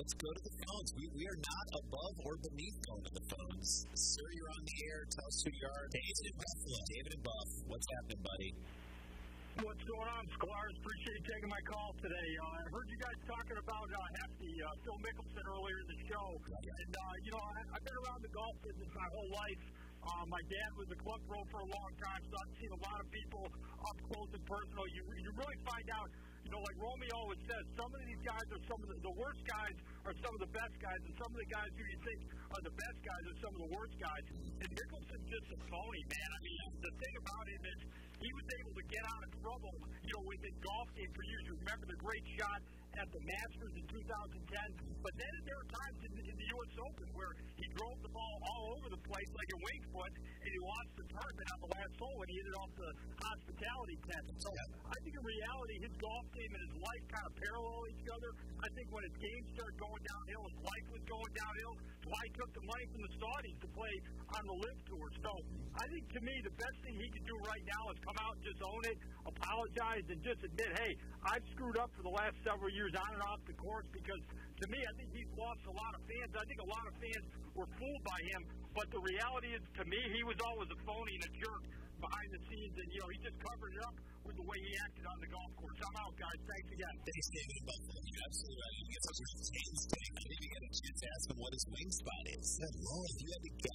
Let's go to the phones. We are not above or beneath going to the phones. Sir, you're on the air. Tell us who you are. David in Buffalo. David in Buff. What's happening, buddy? What's going on, Sklar? Appreciate you taking my call today. I heard you guys talking about Hefty, Phil Mickelson earlier in the show. And, I've been around the golf business my whole life. My dad was a club pro for a long time, so I've seen a lot of people up close and personal. You really find out, like Romeo always says, some of these guys are some of the worst guys are some of the best guys, and some of the guys who you think are the best guys are some of the worst guys. And Mickelson's just a phony, man. I mean, the thing about him is he was able to get out of trouble, with his golf game for years. You remember the great shot at the Masters in 2010, but then there were times in the U.S. Open where he drove the ball all over the place like a wing foot, and he lost the tournament on the last hole, and he ended off the hospitality tent. So I think in reality, his golf game and his life kind of parallel each other. I think when his game started going downhill, his life was going downhill. That's why he took the money from the Saudis to play on the LIV Tour. So I think, to me, the best thing he can do right now is come out and just own it, apologize, and just admit, hey, I've screwed up for the last several years on and off the course, because to me, I think he's lost a lot of fans. I think a lot of fans were fooled by him, but the reality is, to me, he was always a phony and a jerk behind the scenes, and he just covered it up with the way he acted on the golf course. I'm out, guys. Thanks again. Thanks, David. You're absolutely right. You get such a chance to maybe get a chance to ask him what his wing spot is. If you had to guess